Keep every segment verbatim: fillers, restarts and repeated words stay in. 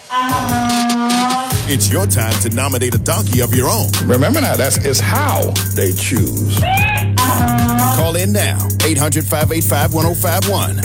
It's your time to nominate a donkey of your own. Remember now, that's is how they choose. Call in now, eight hundred, five eight five, one oh five one.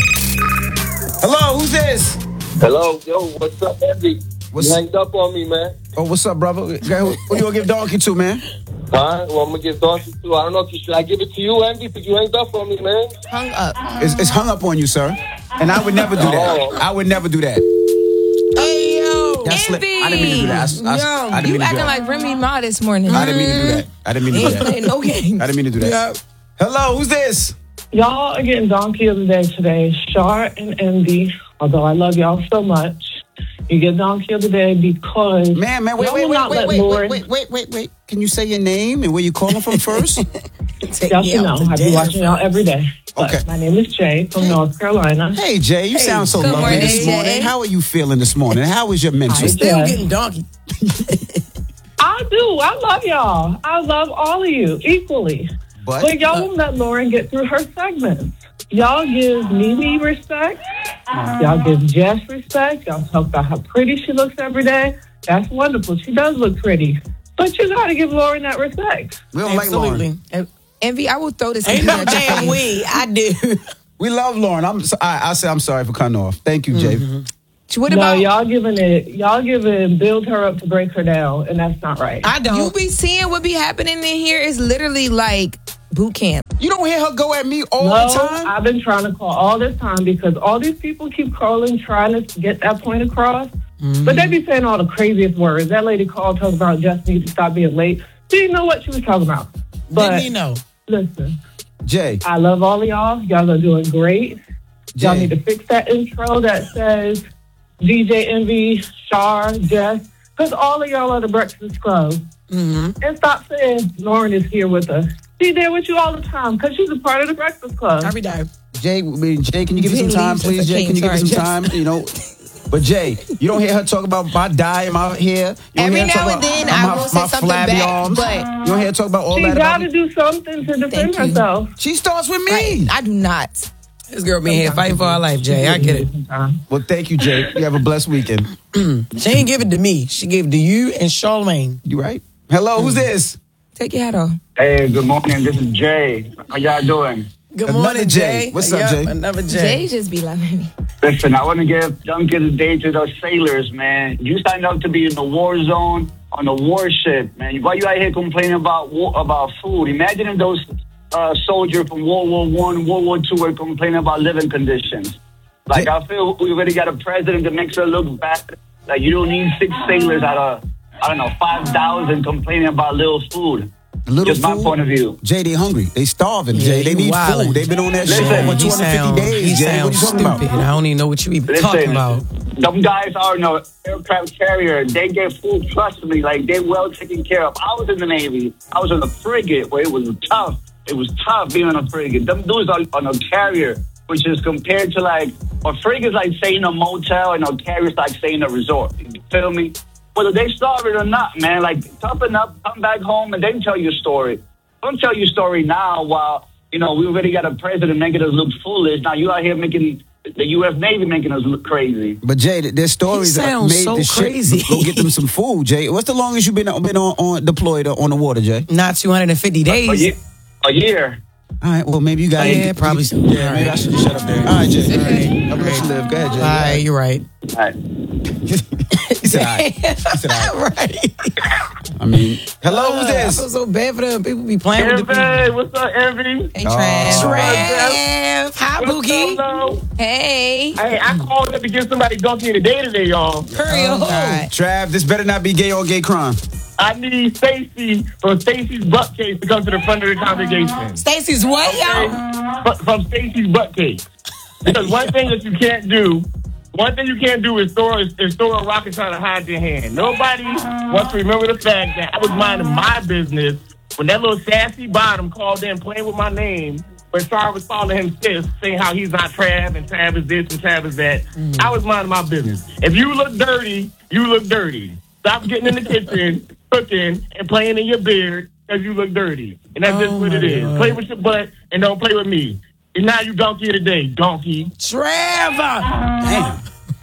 Hello, who's this? Hello, yo, what's up, Andy? What's you hanged up on me, man. Oh, what's up, brother? Who, who you gonna give donkey to, man? All right, well, I'm gonna give donkey to. I don't know if you should I give it to you, Andy, because you hanged up on me, man. Hung up. It's, it's hung up on you, sir. And I would never do that. Oh. I would never do that. Hey, yo. That's Envy. li- I didn't mean to do that. I, I, Yo, I didn't you mean to do acting that. like Remy Ma this morning. I didn't mean to do that. I didn't mean to do Ain't that. playing no games. I didn't mean to do that. Hello, who's this? Y'all are getting donkey of the day today. Shar and Envy. Although I love y'all so much, you get donkey of the day because Man, man, wait, y'all wait, will wait, not wait, let wait, Lauren. wait, wait, wait, wait. Can you say your name and where you calling from first? Y'all should know. I be watching y'all every day. But Okay. my name is Jay from North Carolina. Hey, Jay, you sound so good lovely morning, this morning. Jay. How are you feeling this morning? How was your mental? Hi, Still Yeah. getting donkey. I do. I love y'all. I love all of you equally. But, But y'all won't let Lauren get through her segments. Y'all give Mimi respect. Y'all give Jess respect. Y'all talk about how pretty she looks every day. That's wonderful. She does look pretty. But you got to give Lauren that respect. we don't like Lauren. Absolutely. Envy, I will throw this Ain't computer no at your damn face. we. I do. We love Lauren. I'm. So, I, I say I'm sorry for cutting off. Thank you, Jay. What No, about y'all giving it, y'all giving build her up to break her down, and that's not right. I don't. you be seeing what be happening in here is literally like boot camp. You don't hear her go at me all no, the time. I've been trying to call all this time because all these people keep calling, trying to get that point across. Mm-hmm. But they be saying all the craziest words. That lady called, talking about just need to stop being late. She didn't know what she was talking about. But Didn't he know? listen, Jay, I love all of y'all. Y'all are doing great. Y'all Jay. need to fix that intro that says D J Envy, Shar, Jess, because all of y'all are the Breakfast Club. Mm-hmm. And stop saying Lauren is here with us. She's there with you all the time because she's a part of the Breakfast Club. Every day. Jay, I mean, Jay, can you give me some Jay time, leaves please? us a Jay, can you give me king. some Sorry, time? You know. But Jay, you don't hear her talk about my dye, my hair. You don't Every hear her now talk and about then my, I will say my something flabby back, arms. but- You don't hear her talk about all She that got about to me? do something to defend Thank you. herself. She starts with me. Right. I do not. This girl been here fighting for her life, Jay. I get it. Well, thank you, Jay. You have a blessed weekend. She ain't give it to me. She gave it to you and Charlamagne. You right? Hello, who's this? Take your hat off. Hey, good morning. This is Jay. How y'all doing? Good Another morning, Jay. Jay. What's up, Yep, Jay? Another Jay Jay. just be loving me. Listen, I want to give dunk of the day to those sailors, man. You signed up to be in the war zone on a warship, man. Why you out here complaining about war, about food? Imagine if those uh, soldiers from World War One, World War Two were complaining about living conditions. Like, Jay- I feel we already got a president that makes her look bad. Like, you don't need six sailors out of, I don't know, five thousand complaining about little food. Little Just my food? point of view. Jay, they hungry. They starving, Yeah, Jay. They you need wildin'. food. They've been on that Listen, shit for he two He hundred fifty sound, days, he Jay. What sounds you talking stupid. about? I don't even know what you even Listen, talking about. them guys are no aircraft carrier. They get food, trust me, like they well taken care of. I was in the Navy. I was on a frigate where it was tough. It was tough being on a frigate. Them dudes are on a carrier, which is compared to like, a frigate's like staying in a motel and a carrier's like staying in a resort. You feel me? Whether they starving or not, man, like toughen up, come back home and then tell your story. Don't tell your story now while, you know, we already got a president making us look foolish. Now you out here making the U S Navy making us look crazy. But Jay, their stories He that sounds made so the crazy. shit. Go get them some food, Jay. What's the longest you been been on, on deployed on the water, Jay? Not two hundred fifty A days. year. A year. All right. Well, maybe you got. Yeah, probably so. Yeah, All maybe right. I should shut up there. All right, Jay. All right. I'm gonna let you live. Go ahead, Jay. All right, you're right. All right. He said, all right. He said, all right. right. I mean, hello, who's I this? feel so bad for them. People be playing with the people. Envy, what's up, Envy? Hey, Oh. Trav. Trav. Hi, What's Boogie. up, though? Hey. Hey, I called up to give somebody donkey of the day today, y'all. Hurry Oh, up. God. Trav, this better not be gay or gay crime. I need Stacy from Stacy's butt case to come to the front of the congregation. Stacy's what, y'all? Fr- From Stacy's butt case. Because one thing that you can't do, one thing you can't do is throw, is, is throw a rock and try to hide your hand. Nobody wants to remember the fact that I was minding my business when that little sassy bottom called in playing with my name. When Shar was calling him sis, saying how he's not Trav and Trav is this and Trav is that. Mm. I was minding my business. If you look dirty, you look dirty. Stop getting in the kitchen, cooking, and playing in your beard because you look dirty. And that's Oh just what it my is. God. Play with your butt and don't play with me. And now you donkey of the day, donkey. Trevor. Damn.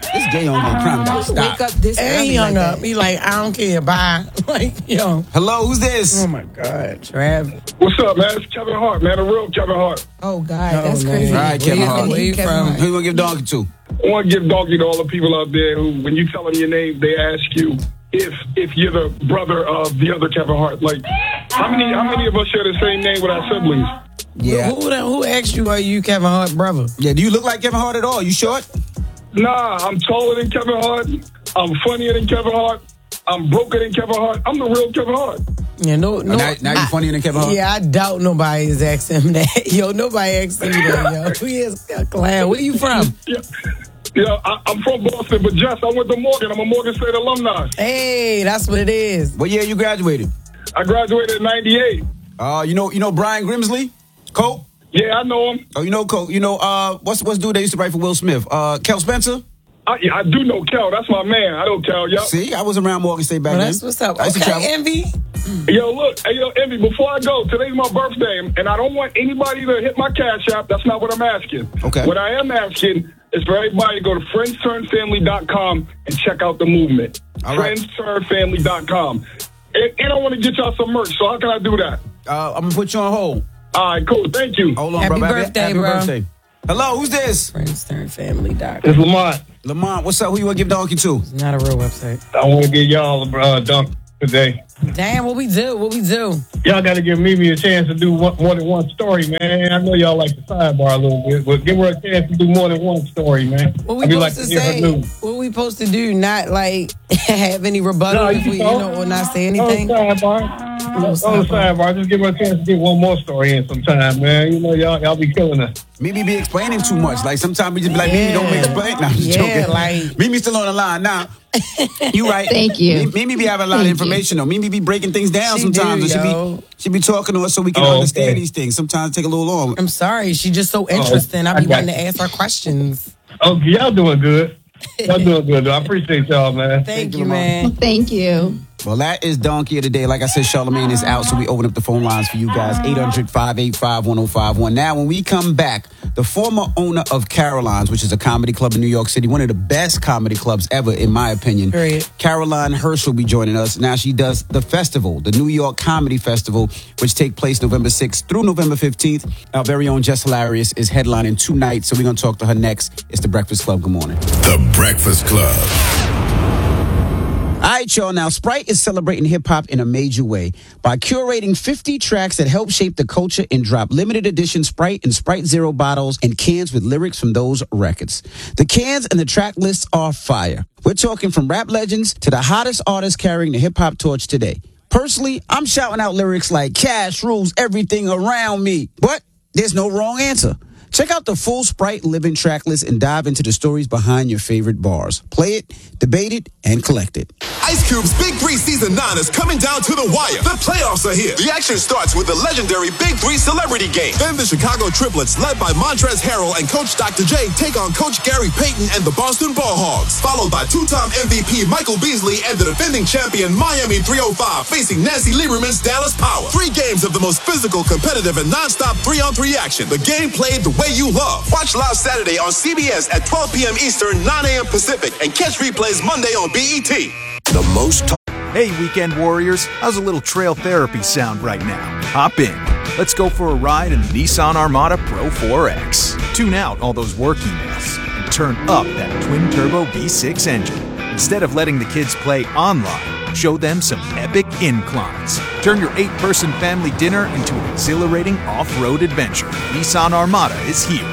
This gay on gonna crime down. Stop. Wake up this And early he hung like up. that. He like, I don't care. Bye. Like, yo. Hello, who's this? Oh my God, Trav. What's up, man? It's Kevin Hart, man. The real Kevin Hart. Oh God, Oh, that's man. crazy. All right, Kevin Where Hart. you- Where you Kevin from? Hart. Who you gonna give donkey to? I want to give donkey to all the people out there who, when you tell them your name, they ask you if if you're the brother of the other Kevin Hart. Like, how many how many of us share the same name with our siblings? Yeah. Who, who, who asked you, are you Kevin Hart brother? Yeah, do you look like Kevin Hart at all? You short? Nah, I'm taller than Kevin Hart. I'm funnier than Kevin Hart. I'm broker than Kevin Hart. I'm the real Kevin Hart. Yeah, no, no. Oh, now, now you funnier than Kevin Hart? Yeah, I doubt nobody is asking him that. Yo, nobody asked him that, yo. He is a clown. Where you from? Yeah, yeah I, I'm from Boston, but Jess, I went to Morgan. I'm a Morgan State alumni. Hey, that's what it is. What year you graduated? I graduated in ninety-eight. Uh, you know, you know Brian Grimsley, Cope. Yeah, I know him. Oh, you know Cope. You know, uh, what's what's dude that used to write for Will Smith? Uh, Kel Spencer. I, yeah, I do know Kel. That's my man. I know Kel. Yep. See, I was around Morgan State back Well, then. that's what's up. I used to travel. Okay, Envy. Yo, look, hey, yo, Envy, before I go, today's my birthday, and I don't want anybody to hit my cash app. That's not what I'm asking. Okay. What I am asking is for everybody to go to friends turn family dot com and check out the movement. All right. friends turn family dot com. And, and I want to get y'all some merch, so how can I do that? Uh, I'm gonna put you on hold. All right, cool. Thank you. Hold on, Happy bro. birthday, Happy bro. birthday. Hello, who's this? friends turn family dot com. It's Lamont. Lamont, what's up? Who you want to give donkey to? Not a real website. I want to give y'all a uh, dunk today. Damn, what we do? What we do? Y'all got to give Mimi a chance to do one, more than one story, man. I know y'all like the sidebar a little bit, but give her a chance to do more than one story, man. What we I'd be supposed like to to hear her say? news. What we supposed to do? Not like have any rebuttal No, if you we, you don't. know, or not say No anything. sidebar. No No sidebar. sidebar. Just give her a chance to get one more story in sometime, man. You know, y'all y'all be killing us. Mimi be explaining too much. Like sometimes we just be like, Mimi, don't make explain. Nah, I'm just Yeah, joking. like- Mimi's still on the line now. You right. Thank you. Mimi, Mimi be having a lot of Thank you. information though. Mimi be breaking things down She sometimes. do, and she yo. be she be talking to us so we can Oh, understand okay. these things. Sometimes it take a little long. I'm sorry, she's just so interesting. I I be got wanting to you. ask her questions. Okay, y'all doing good. Y'all doing good, though. I appreciate y'all, man. Thank, you, you, Lamont. man. Thank you. Well, that is Donkey of the Day. Like I said, Charlamagne is out, so we open up the phone lines for you guys. eight hundred, five eight five, one oh five one. Now, when we come back, the former owner of Caroline's, which is a comedy club in New York City, one of the best comedy clubs ever, in my opinion. Period. Caroline Hirsch will be joining us. Now, she does the festival, the New York Comedy Festival, which take place November sixth through November fifteenth. Our very own Jess Hilarious is headlining two nights, so we're going to talk to her next. It's The Breakfast Club. Good morning. The Breakfast Club. All right, y'all. Now, Sprite is celebrating hip-hop in a major way by curating fifty tracks that help shape the culture and drop limited edition Sprite and Sprite Zero bottles and cans with lyrics from those records. The cans and the track lists are fire. We're talking from rap legends to the hottest artists carrying the hip-hop torch today. Personally, I'm shouting out lyrics like Cash rules everything around me. But there's no wrong answer. Check out the full Sprite Living track list and dive into the stories behind your favorite bars. Play it, debate it, and collect it. Ice Cube's Big Three Season nine is coming down to the wire. The playoffs are here. The action starts with the legendary Big Three Celebrity Game. Then the Chicago Triplets, led by Montrezl Harrell and Coach Doctor J, take on Coach Gary Payton and the Boston Ball Hogs. Followed by two-time M V P Michael Beasley and the defending champion Miami three oh five facing Nancy Lieberman's Dallas Power. Three games of the most physical, competitive, and non-stop three-on-three action. The game played the way you love. Watch live Saturday on C B S at twelve p.m. Eastern, nine a.m. Pacific, and catch replays Monday on B E T. The most. Hey, weekend warriors, how's a little trail therapy sound right now? Hop in. Let's go for a ride in the Nissan Armada Pro four X. Tune out all those work emails and turn up that twin-turbo V six engine. Instead of letting the kids play online, show them some epic inclines. Turn your eight-person family dinner into an exhilarating off-road adventure. Nissan Armada is here.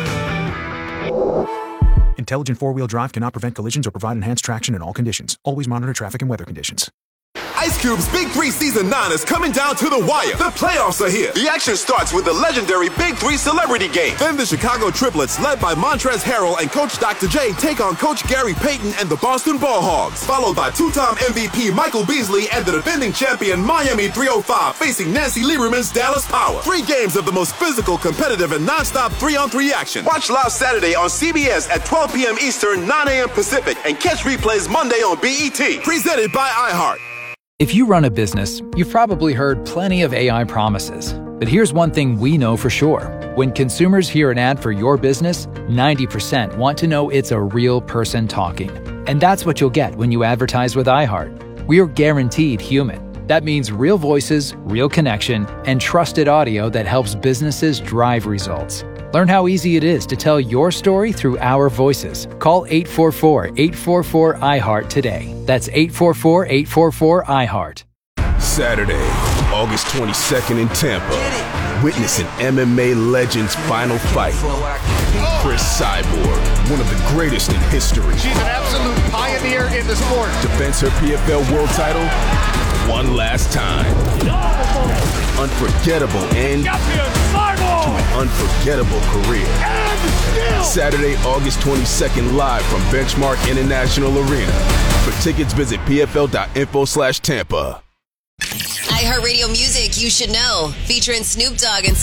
Intelligent four-wheel drive cannot prevent collisions or provide enhanced traction in all conditions. Always monitor traffic and weather conditions. Ice Cube's Big Three Season nine is coming down to the wire. The playoffs are here. The action starts with the legendary Big Three Celebrity Game. Then the Chicago Triplets, led by Montrezl Harrell and Coach Doctor J, take on Coach Gary Payton and the Boston Ball Hogs. Followed by two-time M V P Michael Beasley and the defending champion Miami three oh five facing Nancy Lieberman's Dallas Power. Three games of the most physical, competitive, and non-stop three-on-three action. Watch live Saturday on C B S at twelve p.m. Eastern, nine a.m. Pacific, and catch replays Monday on B E T. Presented by iHeart. If you run a business, you've probably heard plenty of A I promises. But here's one thing we know for sure. When consumers hear an ad for your business, ninety percent want to know it's a real person talking. And that's what you'll get when you advertise with iHeart. We're guaranteed human. That means real voices, real connection, and trusted audio that helps businesses drive results. Learn how easy it is to tell your story through our voices. Call eight four four, eight four four, I heart today. That's eight four four, eight four four, I heart. Saturday, August twenty-second in Tampa. Witness an M M A legend's final fight. Chris Cyborg, one of the greatest in history. She's an absolute pioneer in the sport. Defends her P F L world title one last time. Unforgettable end to an unforgettable career. Saturday, August twenty-second, live from Benchmark International Arena. For tickets, visit pfl.info slash Tampa. iHeartRadio Music You Should Know, featuring Snoop Dogg and